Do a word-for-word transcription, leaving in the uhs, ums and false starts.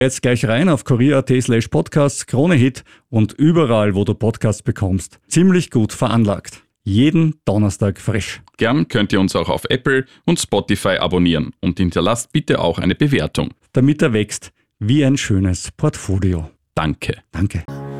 Jetzt gleich rein auf kurier.at slash podcasts, Krone-Hit und überall, wo du Podcasts bekommst. Ziemlich gut veranlagt. Jeden Donnerstag frisch. Gern könnt ihr uns auch auf Apple und Spotify abonnieren und hinterlasst bitte auch eine Bewertung. Damit er wächst wie ein schönes Portfolio. Danke. Danke.